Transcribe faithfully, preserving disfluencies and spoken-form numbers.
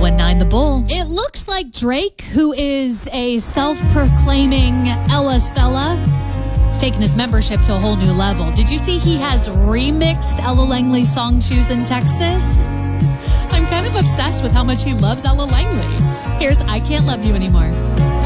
one nine The Bull. It looks like Drake, who is a self-proclaiming Ellis fella, has taken his membership to a whole new level. Did you see he has remixed Ella Langley's song Choosing Texas? I'm kind of obsessed with how much he loves Ella Langley. Here's I Can't Love You Anymore.